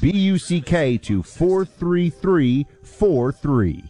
BUCK to 43343.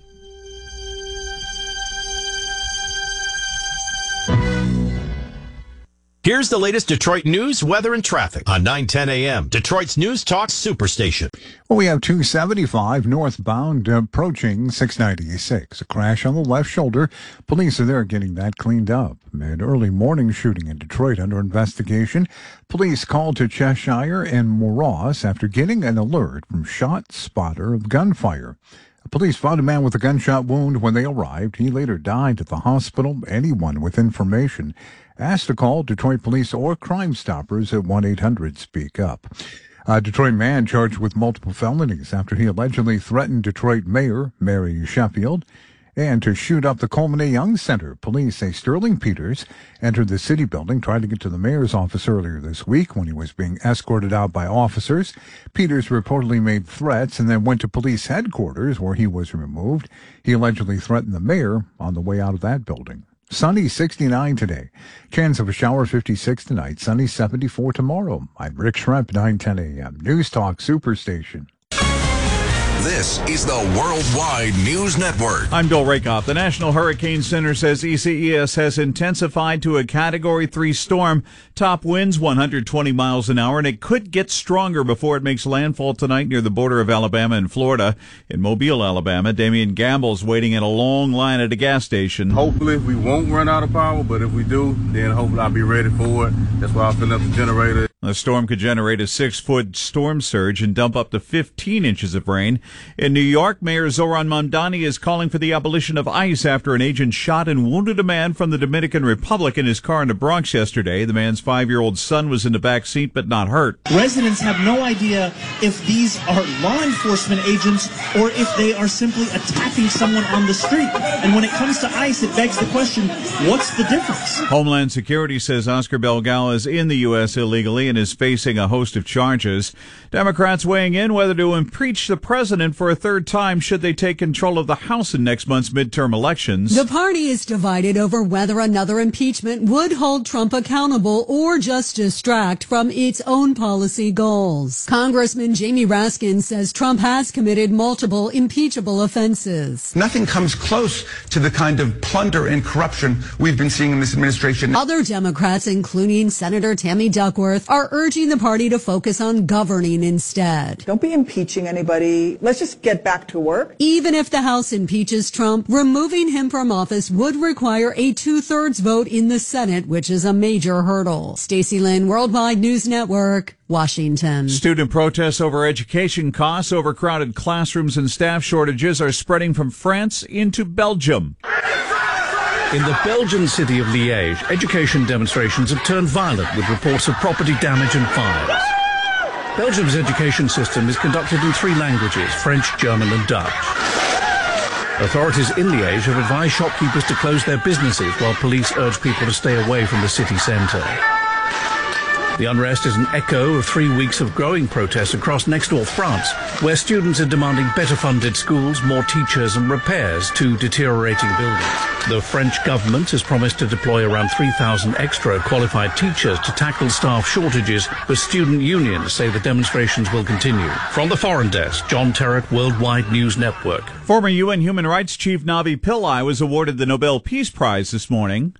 Here's the latest Detroit news, weather, and traffic on 910 a.m. Detroit's News Talk Superstation. Well, we have 275 northbound approaching 696. A crash on the left shoulder. Police are there getting that cleaned up. An early morning shooting in Detroit under investigation. Police called to Cheshire and Morass after getting an alert from Shot Spotter of gunfire. Police found a man with a gunshot wound when they arrived. He later died at the hospital. Anyone with information asked to call Detroit Police or Crime Stoppers at 1-800-SPEAK-UP. A Detroit man charged with multiple felonies after he allegedly threatened Detroit Mayor Mary Sheffield and to shoot up the Coleman A. Young Center. Police say Sterling Peters entered the city building, tried to get to the mayor's office earlier this week when he was being escorted out by officers. Peters reportedly made threats and then went to police headquarters where he was removed. He allegedly threatened the mayor on the way out of that building. Sunny 69 today. Chance of a shower 56 tonight. Sunny 74 tomorrow. I'm Rick Schremp, 910 a.m. News Talk Superstation. This is the Worldwide News Network. I'm Bill Rakoff. The National Hurricane Center says ECES has intensified to a Category 3 storm. Top winds 120 miles an hour, and it could get stronger before it makes landfall tonight near the border of Alabama and Florida. In Mobile, Alabama, Damian Gamble's waiting in a long line at a gas station. Hopefully we won't run out of power, but if we do, then hopefully I'll be ready for it. That's why I'll fill up the generator. The storm could generate a 6-foot storm surge and dump up to 15 inches of rain. In New York, Mayor Zoran Mamdani is calling for the abolition of ICE after an agent shot and wounded a man from the Dominican Republic in his car in the Bronx yesterday. The man's 5-year-old son was in the back seat but not hurt. Residents have no idea if these are law enforcement agents or if they are simply attacking someone on the street. And when it comes to ICE, it begs the question, what's the difference? Homeland Security says Oscar Belgal is in the U.S. illegally and is facing a host of charges. Democrats weighing in whether to impeach the president for a third time should they take control of the House in next month's midterm elections. The party is divided over whether another impeachment would hold Trump accountable or just distract from its own policy goals. Congressman Jamie Raskin says Trump has committed multiple impeachable offenses. Nothing comes close to the kind of plunder and corruption we've been seeing in this administration. Other Democrats, including Senator Tammy Duckworth, are urging the party to focus on governing instead. Don't be impeaching anybody. Let's just get back to work. Even if the House impeaches Trump, removing him from office would require a 2/3 vote in the Senate, which is a major hurdle. Stacey Lynn, Worldwide News Network, Washington. Student protests over education costs, overcrowded classrooms, and staff shortages are spreading from France into Belgium. In the Belgian city of Liège, education demonstrations have turned violent with reports of property damage and fires. Belgium's education system is conducted in 3 languages, French, German and Dutch. Authorities in Liège have advised shopkeepers to close their businesses while police urge people to stay away from the city centre. The unrest is an echo of 3 weeks of growing protests across next-door France, where students are demanding better-funded schools, more teachers and repairs to deteriorating buildings. The French government has promised to deploy around 3,000 extra qualified teachers to tackle staff shortages, but student unions say the demonstrations will continue. From the Foreign Desk, John Terrett, Worldwide News Network. Former UN Human Rights Chief Navi Pillai was awarded the Nobel Peace Prize this morning.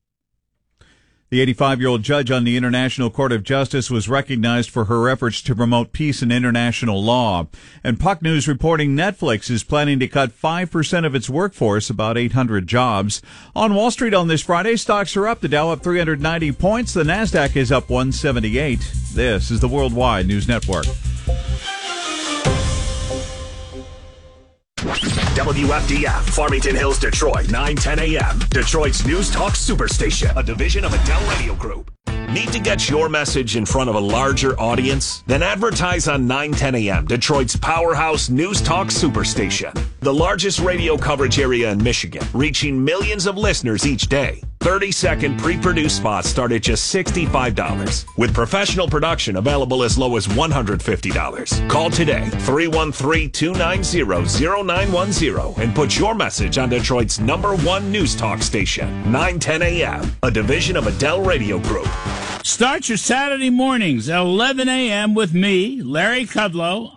The 85-year-old judge on the International Court of Justice was recognized for her efforts to promote peace and international law. And Puck News reporting Netflix is planning to cut 5% of its workforce, about 800 jobs. On Wall Street on this Friday, stocks are up. The Dow up 390 points. The Nasdaq is up 178. This is the Worldwide News Network. WFDF, Farmington Hills, Detroit, 910 a.m. Detroit's News Talk Superstation, a division of Adele Radio Group. Need to get your message in front of a larger audience? Then advertise on 910 a.m., Detroit's powerhouse News Talk Superstation. The largest radio coverage area in Michigan, reaching millions of listeners each day. 30-second pre-produced spots start at just $65, with professional production available as low as $150. Call today, 313-290-0910, and put your message on Detroit's #1 News Talk station, 910 a.m., a division of Adele Radio Group. Start your Saturday mornings at 11 a.m. with me, Larry Kudlow,